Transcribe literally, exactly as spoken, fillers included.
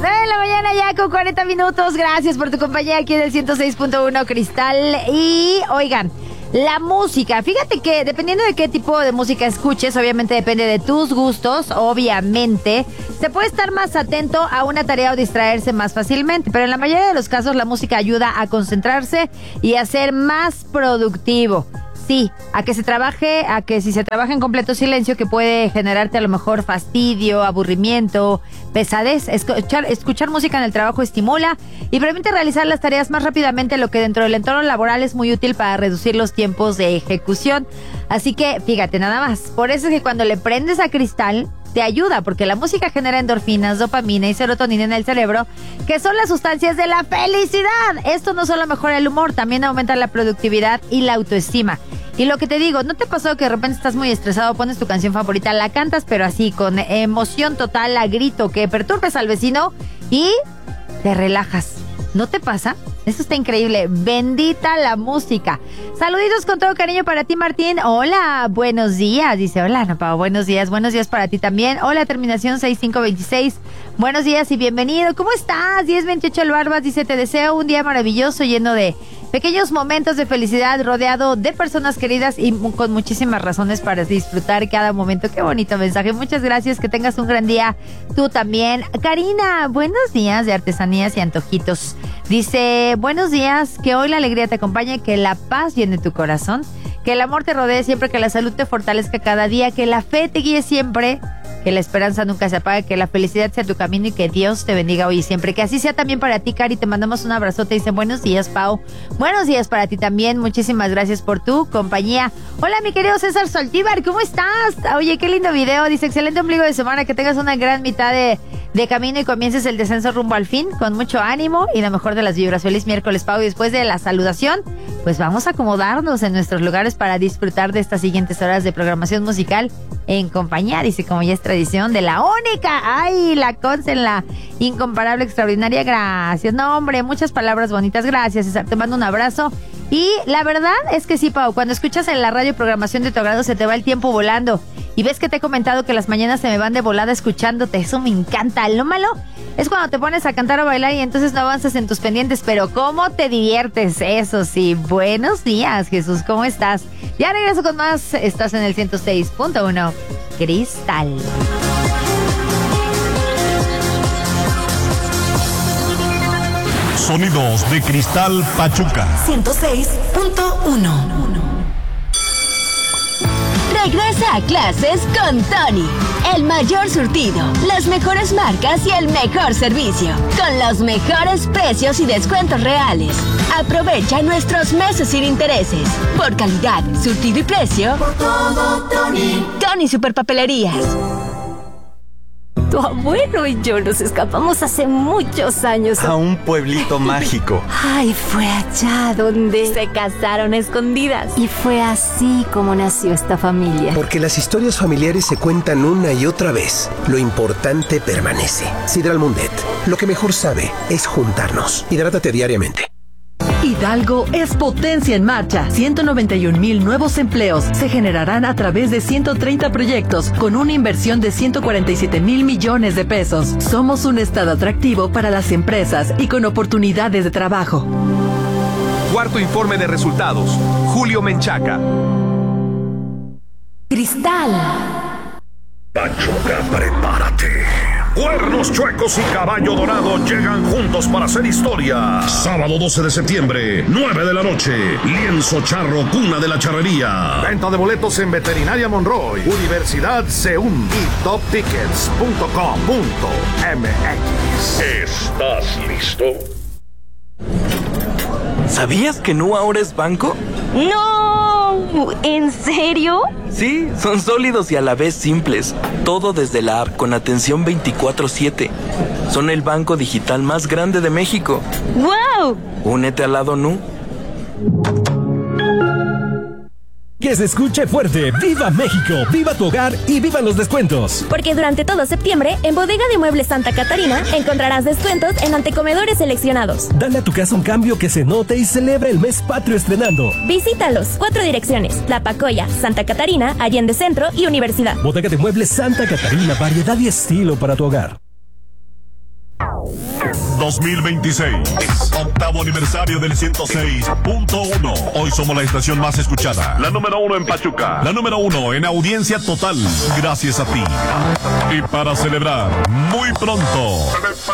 nueve de la mañana ya con cuarenta minutos. Gracias por tu compañía aquí en el ciento seis punto uno Cristal. Y oigan, la música, fíjate que dependiendo de qué tipo de música escuches, obviamente depende de tus gustos, obviamente, se puede estar más atento a una tarea o distraerse más fácilmente, pero en la mayoría de los casos la música ayuda a concentrarse y a ser más productivo. Sí, a que se trabaje, a que si se trabaja en completo silencio, que puede generarte a lo mejor fastidio, aburrimiento, pesadez. Escuchar, escuchar música en el trabajo estimula y permite realizar las tareas más rápidamente, lo que dentro del entorno laboral es muy útil para reducir los tiempos de ejecución. Así que, fíjate, nada más. Por eso es que cuando le prendes a Cristal, te ayuda, porque la música genera endorfinas, dopamina y serotonina en el cerebro, que son las sustancias de la felicidad. Esto no solo mejora el humor, también aumenta la productividad y la autoestima. Y lo que te digo, ¿no te pasó que de repente estás muy estresado, pones tu canción favorita, la cantas, pero así, con emoción total, a grito, que perturbes al vecino y te relajas? ¿No te pasa? Esto está increíble. Bendita la música. Saluditos con todo cariño para ti, Martín. Hola, buenos días. Dice, hola, Ana Pao, buenos días. Buenos días para ti también. Hola, terminación seis cinco veintiséis. Buenos días y bienvenido. ¿Cómo estás? diez veintiocho El Barbas dice, te deseo un día maravilloso, lleno de pequeños momentos de felicidad, rodeado de personas queridas y con muchísimas razones para disfrutar cada momento. Qué bonito mensaje. Muchas gracias. Que tengas un gran día tú también. Karina, buenos días de artesanías y antojitos. Dice, buenos días, que hoy la alegría te acompañe, que la paz llene tu corazón, que el amor te rodee siempre, que la salud te fortalezca cada día, que la fe te guíe siempre, que la esperanza nunca se apague, que la felicidad sea tu camino y que Dios te bendiga hoy y siempre. Que así sea también para ti, Cari. Te mandamos un abrazote. Dice, buenos días, Pau. Buenos días para ti también. Muchísimas gracias por tu compañía. Hola, mi querido César Soltívar. ¿Cómo estás? Oye, qué lindo video. Dice, excelente ombligo de semana. Que tengas una gran mitad de, de camino y comiences el descenso rumbo al fin con mucho ánimo y la mejor de las vibras. Feliz miércoles, Pau. Y después de la saludación, pues vamos a acomodarnos en nuestros lugares para disfrutar de estas siguientes horas de programación musical en compañía, dice, como ya es tradición, de la única, ay, la Conce, en la incomparable, extraordinaria. Gracias. No, hombre, muchas palabras bonitas. Gracias, César. Te mando un abrazo. Y la verdad es que sí, Pau, cuando escuchas en la radio programación de tu agrado, se te va el tiempo volando. Y ves que te he comentado que las mañanas se me van de volada escuchándote. Eso me encanta. Lo malo es cuando te pones a cantar o bailar y entonces no avanzas en tus pendientes. Pero ¿cómo te diviertes? Eso sí. Buenos días, Jesús. ¿Cómo estás? Ya regreso con más. Estás en el ciento seis punto uno Cristal. Sonidos de Cristal Pachuca. ciento seis punto uno. Regresa a clases con Tony. El mayor surtido, las mejores marcas y el mejor servicio. Con los mejores precios y descuentos reales. Aprovecha nuestros meses sin intereses. Por calidad, surtido y precio. Por todo, Tony. Tony Superpapelerías. Tu abuelo y yo nos escapamos hace muchos años a un pueblito mágico. Ay, fue allá donde se casaron a escondidas. Y fue así como nació esta familia. Porque las historias familiares se cuentan una y otra vez. Lo importante permanece. Sidral Mundet, lo que mejor sabe es juntarnos. Hidrátate diariamente. Hidalgo es potencia en marcha. ciento noventa y un mil nuevos empleos se generarán a través de ciento treinta proyectos con una inversión de ciento cuarenta y siete mil millones de pesos. Somos un estado atractivo para las empresas y con oportunidades de trabajo. Cuarto informe de resultados. Julio Menchaca. Cristal. Pachuca, prepárate. Cuernos Chuecos y Caballo Dorado llegan juntos para hacer historia. Sábado doce de septiembre, nueve de la noche. Lienzo Charro, cuna de la charrería. Venta de boletos en Veterinaria Monroy, Universidad Seúl y top tickets punto com punto m x. ¿Estás listo? ¿Sabías que Nu ahora es banco? ¡No! ¿En serio? Sí, son sólidos y a la vez simples. Todo desde la app con atención veinticuatro siete. Son el banco digital más grande de México. ¡Wow! Únete al lado Nu. Que se escuche fuerte. ¡Viva México! ¡Viva tu hogar! ¡Y vivan los descuentos! Porque durante todo septiembre, en Bodega de Muebles Santa Catarina, encontrarás descuentos en antecomedores seleccionados. Dale a tu casa un cambio que se note y celebra el mes patrio estrenando. Visítalos. Cuatro direcciones: La Pacoya, Santa Catarina, Allende Centro y Universidad. Bodega de Muebles Santa Catarina. Variedad y estilo para tu hogar. dos mil veintiséis. Octavo aniversario del ciento seis punto uno. Hoy somos la estación más escuchada. La número uno en Pachuca. La número uno en audiencia total. Gracias a ti. Y para celebrar, muy pronto,